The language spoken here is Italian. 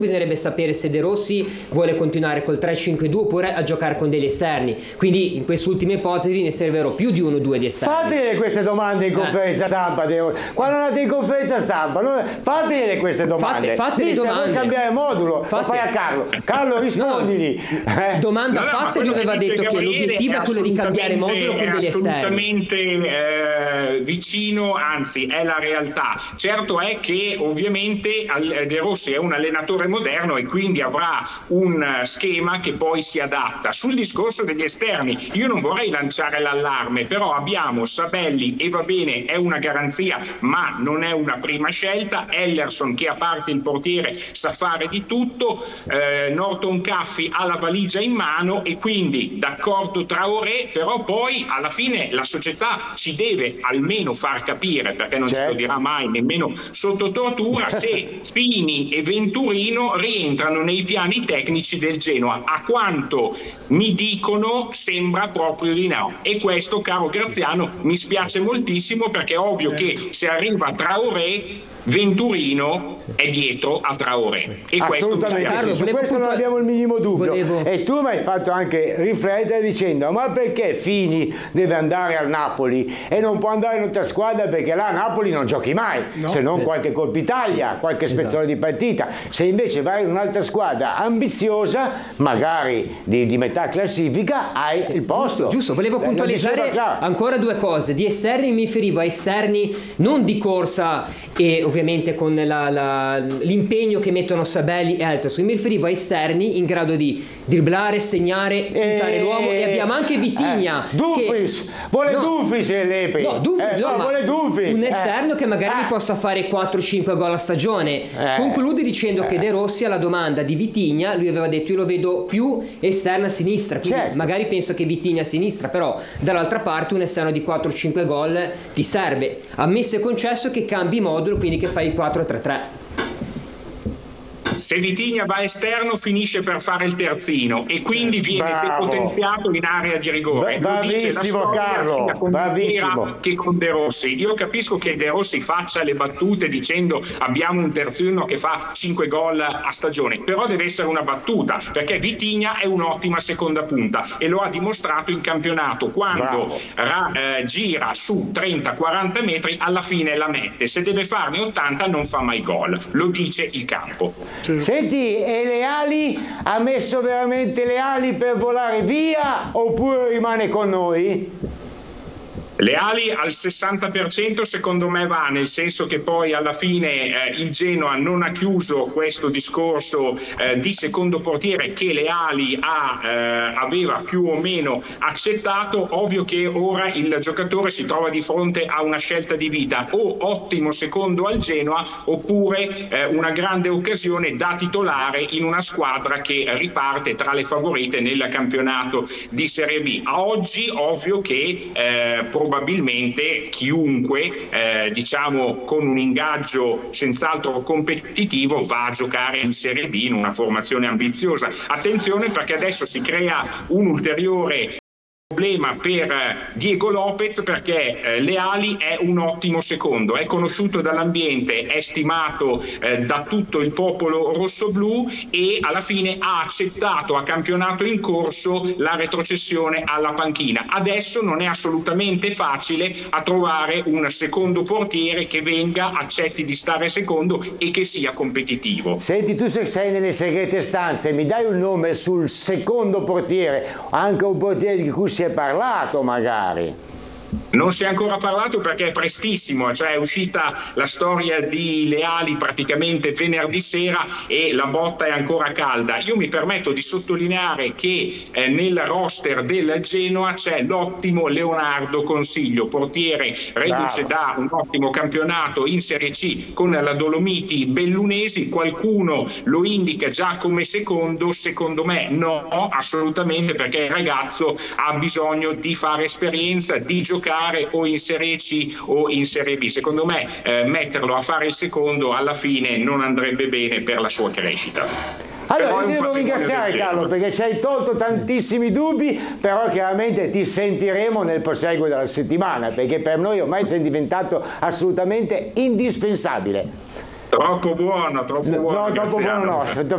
Bisognerebbe sapere se De Rossi vuole continuare col 3-5-2 oppure a giocare con degli esterni. Quindi in quest'ultima ipotesi ne servirò più di 1 o 2 di esterni. Fatele queste domande in conferenza stampa. Quando andate in conferenza stampa, fatele queste domande. Fate le domande. Vuoi cambiare modulo? Lo fai a Carlo. Carlo, rispondili. Domanda fatta, lui aveva detto che l'obiettivo è quello di cambiare modulo con degli esterni. Assolutamente vicino, anzi è la realtà. Certo è che ovviamente De Rossi è un allenatore moderno e quindi avrà un schema che poi si adatta. Sul discorso degli esterni io non vorrei lanciare l'allarme, però abbiamo Sabelli e va bene, è una garanzia ma non è una prima scelta, Ellerson che a parte il portiere sa fare di tutto, Norton Caffi ha la valigia in mano e quindi d'accordo Traoré, però poi alla fine la società ci deve almeno far capire, perché non ce lo dirà mai nemmeno sotto tortura, se Fini e Venturino rientrano nei piani tecnici del Genoa. A quanto mi dicono sembra proprio di no, e questo, caro Graziano, mi spiace moltissimo, perché è ovvio che se arriva Traoré, Venturino è dietro a Traoré, e assolutamente su questo non abbiamo il minimo dubbio. E tu mi hai fatto anche riflettere dicendo: ma perché Fini deve andare al Napoli e non può andare in un'altra squadra, perché là a Napoli non giochi mai, se non qualche Coppa Italia, qualche spezzone di partita. Se invece vai in un'altra squadra ambiziosa, magari di metà classifica, hai il posto. Giusto, volevo puntualizzare ancora 2 cose. Di esterni mi riferivo a esterni non di corsa e ovviamente con l'impegno che mettono Sabelli e altri. Mi riferivo a esterni in grado di dribblare, segnare, puntare l'uomo, e abbiamo anche Vitigna. Dumfries vuole Dumfries l'Epe. Vuole Dumfries, un esterno che magari mi possa fare 4-5 gol a stagione. Conclude dicendo che De Rossi, alla domanda di Vitigna, lui aveva detto: io lo vedo più esterno a sinistra, quindi magari penso che Vitigna a sinistra, però dall'altra parte un esterno di 4-5 gol ti serve, ammesso e concesso che cambi modulo, quindi che fai il 4-3-3. Se Vitigna va esterno finisce per fare il terzino e quindi viene depotenziato in area di rigore. Bravissimo Carlo, bravissimo. Che con De Rossi, io capisco che De Rossi faccia le battute dicendo abbiamo un terzino che fa 5 gol a stagione, però deve essere una battuta, perché Vitigna è un'ottima seconda punta e lo ha dimostrato in campionato, quando gira su 30-40 metri alla fine la mette, se deve farne 80 non fa mai gol, lo dice il campo. Senti, e le ali? Ha messo veramente le ali per volare via oppure rimane con noi? Le ali al 60% secondo me va, nel senso che poi alla fine il Genoa non ha chiuso questo discorso di secondo portiere che le ali aveva più o meno accettato. Ovvio che ora il giocatore si trova di fronte a una scelta di vita: o ottimo secondo al Genoa oppure una grande occasione da titolare in una squadra che riparte tra le favorite nel campionato di Serie B. A oggi ovvio che probabilmente chiunque diciamo con un ingaggio senz'altro competitivo va a giocare in Serie B in una formazione ambiziosa. Attenzione, perché adesso si crea un ulteriore problema per Diego Lopez, perché Leali è un ottimo secondo, è conosciuto dall'ambiente, è stimato da tutto il popolo rossoblù e alla fine ha accettato a campionato in corso la retrocessione alla panchina. Adesso non è assolutamente facile a trovare un secondo portiere che venga, accetti di stare secondo e che sia competitivo. Senti, tu se sei nelle segrete stanze mi dai un nome sul secondo portiere, anche un portiere di cui si è parlato magari? Non si è ancora parlato perché è prestissimo, cioè è uscita la storia di Leali praticamente venerdì sera e la botta è ancora calda. Io mi permetto di sottolineare che nel roster del Genoa c'è l'ottimo Leonardo Consiglio, portiere reduce da un ottimo campionato in Serie C con la Dolomiti Bellunesi. Qualcuno lo indica già come secondo me no, assolutamente, perché il ragazzo ha bisogno di fare esperienza, di giocare o in Serie C o in Serie B. Secondo me metterlo a fare il secondo alla fine non andrebbe bene per la sua crescita. Allora, ti devo ringraziare Carlo, perché ci hai tolto tantissimi dubbi, però chiaramente ti sentiremo nel proseguo della settimana, perché per noi ormai sei diventato assolutamente indispensabile. Troppo buono, troppo buono. No, troppo buono no.